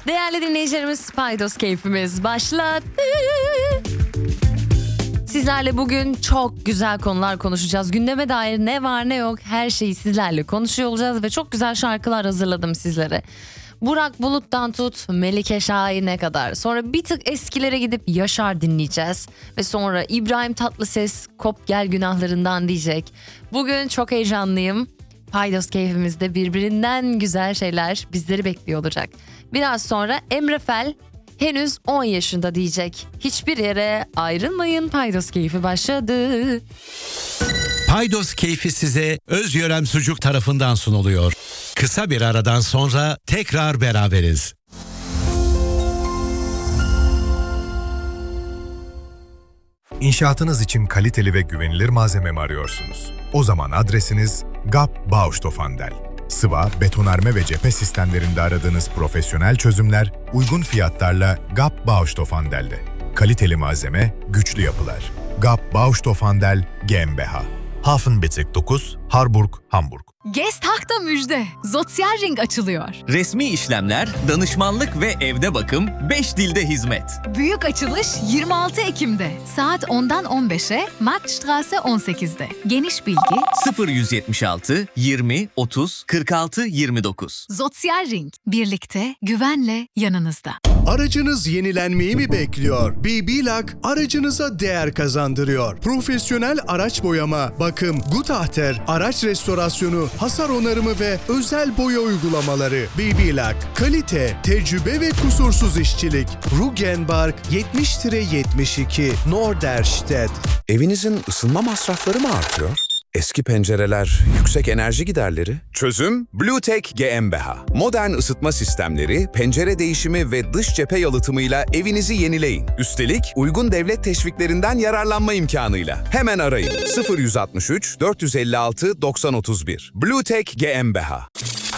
Değerli dinleyicilerimiz, Paydos keyfimiz başladı. Sizlerle bugün çok güzel konular konuşacağız. Gündeme dair ne var ne yok her şeyi sizlerle konuşuyor olacağız ve çok güzel şarkılar hazırladım sizlere. Burak Bulut'tan tut Melike Şahin'e kadar. Sonra bir tık eskilere gidip Yaşar dinleyeceğiz. Ve sonra İbrahim Tatlıses Kop Gel Günahlarından diyecek. Bugün çok heyecanlıyım. Paydos keyfimizde birbirinden güzel şeyler bizleri bekliyor olacak. Biraz sonra Emre Fel henüz 10 yaşında diyecek. Hiçbir yere ayrılmayın, Paydos keyfi başladı. Paydos keyfi size Özyörem Sucuk tarafından sunuluyor. Kısa bir aradan sonra tekrar beraberiz. İnşaatınız için kaliteli ve güvenilir malzeme mi arıyorsunuz? O zaman adresiniz GAP Baustoffhandel. Sıva, betonarme ve cephe sistemlerinde aradığınız profesyonel çözümler uygun fiyatlarla GAP Baustoffhandel'de. Kaliteli malzeme, güçlü yapılar. GAP Baustoffhandel GmbH. Hafenbezirk 9, Harburg, Hamburg. Gestag'da müjde. Sozialring açılıyor. Resmi işlemler, danışmanlık ve evde bakım 5 dilde hizmet. Büyük açılış 26 Ekim'de. Saat 10'dan 15'e, Marktstraße 18'de. Geniş bilgi 0176 20 30 46 29. Sozialring. Birlikte, güvenle yanınızda. Aracınız yenilenmeyi mi bekliyor? BB-Lak aracınıza değer kazandırıyor. Profesyonel araç boyama, bakım, Gutachter, araç restorasyonu, hasar onarımı ve özel boya uygulamaları. BB-Lak, kalite, tecrübe ve kusursuz işçilik. Rugenbark 70-72 Norderstedt. Evinizin ısınma masrafları mı artıyor? Eski pencereler, yüksek enerji giderleri. Çözüm Bluetech GmbH. Modern ısıtma sistemleri, pencere değişimi ve dış cephe yalıtımıyla evinizi yenileyin. Üstelik uygun devlet teşviklerinden yararlanma imkanıyla. Hemen arayın 0163 456 9031. Bluetech GmbH.